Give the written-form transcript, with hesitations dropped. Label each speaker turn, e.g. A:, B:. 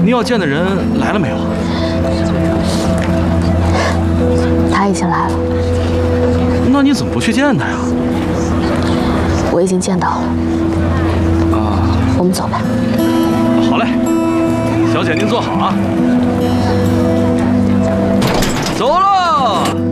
A: 你要见的人来了没有？
B: 他已经来了。
A: 那你怎么不去见他呀？
B: 我已经见到了。
A: 啊，
B: 我们走吧。
A: 好嘞，小姐您坐好啊。走了。